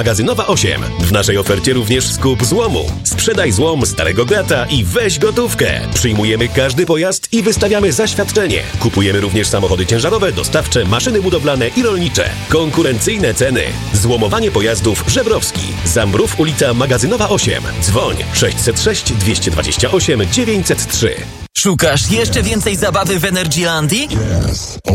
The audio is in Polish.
Magazynowa 8. W naszej ofercie również skup złomu. Sprzedaj złom starego grata i weź gotówkę. Przyjmujemy każdy pojazd i wystawiamy zaświadczenie. Kupujemy również samochody ciężarowe, dostawcze, maszyny budowlane i rolnicze. Konkurencyjne ceny. Złomowanie pojazdów Żebrowski. Zambrów, ulica Magazynowa 8. Dzwoń 606 228 903. Szukasz jeszcze więcej zabawy w Energylandii?